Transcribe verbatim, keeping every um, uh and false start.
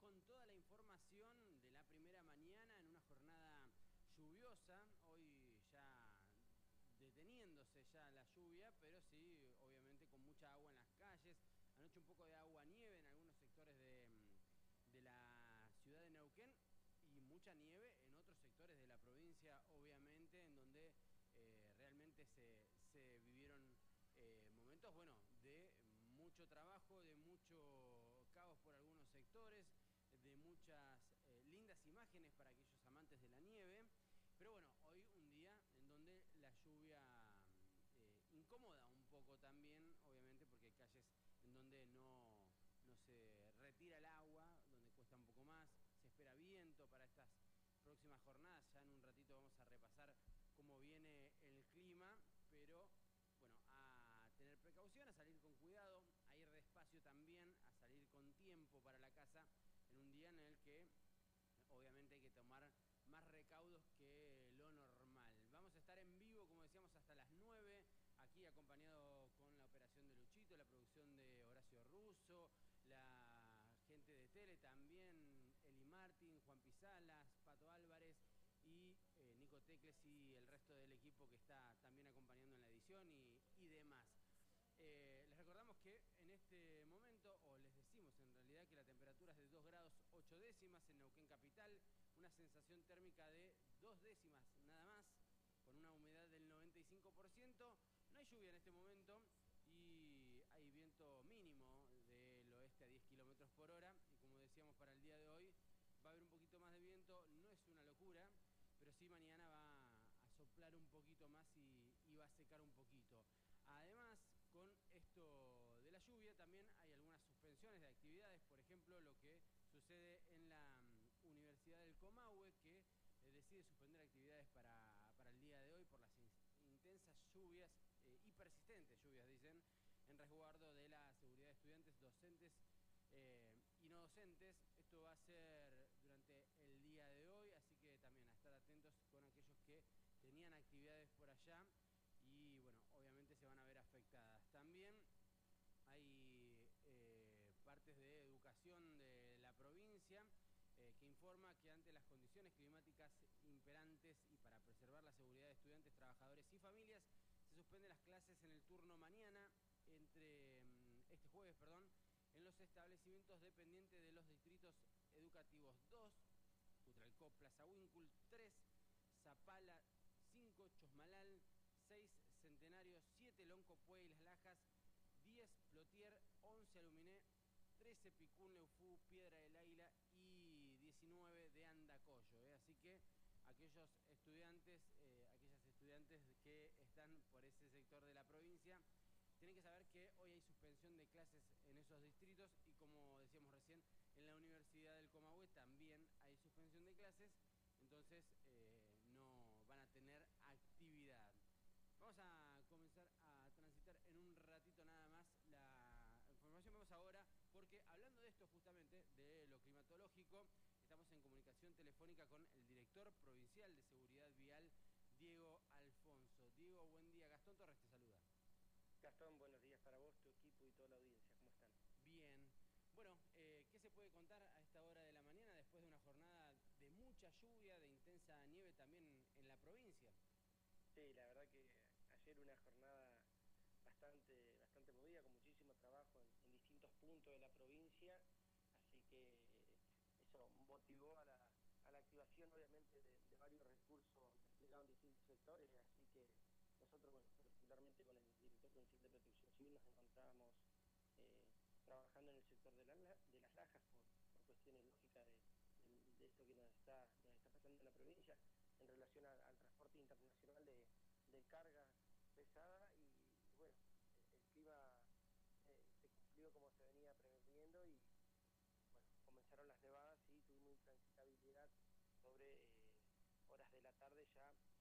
con toda la información de la primera mañana en una jornada lluviosa. Hoy ya deteniéndose ya la lluvia, pero sí, obviamente con mucha agua en las calles. Anoche un poco de agua nieve en algunos sectores de, de la ciudad de Neuquén y mucha nieve en otros sectores de la provincia, obviamente, en donde eh, realmente se, se vivieron eh, momentos, bueno, de mucho trabajo, de mucho caos por algunos sectores, de muchas eh, lindas imágenes para aquellos amantes de la nieve. Pero bueno, hoy un día en donde la lluvia eh, incomoda un poco también, obviamente, porque hay calles en donde no, no se retira el agua, donde cuesta un poco más, se espera viento para estas próximas jornadas. Ya en un ratito vamos a repasar cómo viene el clima, pero bueno, a tener precaución, a salir con cuidado, a ir despacio también, a salir con tiempo para la casa en un día en el que obviamente hay que tomar más recaudos que lo normal. Vamos a estar en vivo, como decíamos, hasta las nueve, aquí acompañado con la operación de Luchito, la producción de Horacio Russo, la gente de Tele también, Eli Martín, Juan Pisalas, Pato Álvarez y eh, Nico Tecles y el resto del equipo que está también acompañando en la edición y, y demás. Eh, les recordamos que en este momento, o les decimos en realidad, que la temperatura es de dos grados ocho décimas en Neuquén Capital, una sensación térmica de dos décimas nada más, con una humedad del noventa y cinco por ciento. No hay lluvia en este momento y hay viento mínimo del oeste a diez kilómetros por hora. Y como decíamos, para el día de hoy va a haber un poquito más de viento, no es una locura, pero sí mañana va a soplar un poquito más y, y va a secar un poquito. Además, con esto de la lluvia también hay algunas suspensiones de actividades, por ejemplo, lo que sucede en la um, Universidad del Comahue, que eh, decide suspender actividades para, para el día de hoy por las in intensas lluvias eh, y persistentes lluvias, dicen, en resguardo de la seguridad de estudiantes, docentes eh, y no docentes. Esto va a ser durante el día de hoy, así que también a estar atentos con aquellos que tenían actividades por allá y bueno, obviamente se van a ver afectadas. También hay eh, partes de educación de la provincia eh, que informa que ante las condiciones climáticas imperantes y para preservar la seguridad de estudiantes, trabajadores y familias, se suspenden las clases en el turno mañana, entre este jueves, perdón, en los establecimientos dependientes de los distritos educativos dos, Utralcó, Plaza Huíncul, tres, Zapala, cinco, Chosmalal, seis, Centenario, siete, Lonco, Puey y Las Lajas, diez, Plotier, once, Aluminé, trece, Picún, Leufú, Piedra del Águila y diecinueve de Andacollo. ¿eh? Así que aquellos estudiantes, eh, aquellas estudiantes que están por ese sector de la provincia, tienen que saber que hoy hay suspensión de clases en esos distritos y como decíamos recién, en la Universidad del Comahue también hay suspensión de clases, entonces eh, no van a tener actividad. Vamos a comenzar a transitar en un ratito nada más la información. Vamos ahora, porque hablando de esto justamente, de lo climatológico, estamos en comunicación telefónica con el director provincial de Seguridad Vial, Diego Alfonso. Diego, buen día. Gastón Torres te saluda. Gastón, buenos días para vos, tu equipo y toda la audiencia. ¿Cómo están? Bien. Bueno, eh, ¿qué se puede contar a esta hora de la mañana después de una jornada de mucha lluvia, de intensa nieve también en la provincia? Sí, la verdad que ayer una jornada bastante, bastante movida, con muchísimo trabajo en, en distintos puntos de la provincia, así que eso motivó a la, a la activación obviamente de, de varios recursos desplegados en distintos sectores, así que nosotros, bueno, particularmente con el director provincial de Protección Civil nos encontrábamos eh, trabajando en el sector de, la, de las lajas por, por cuestiones lógicas de, de, de esto que nos está, nos está pasando en la provincia en relación al, al transporte internacional de, de carga pesada y bueno, el clima eh, se cumplió como se venía preveniendo y bueno, comenzaron las nevadas y tuvimos intransitabilidad sobre eh, horas de la tarde ya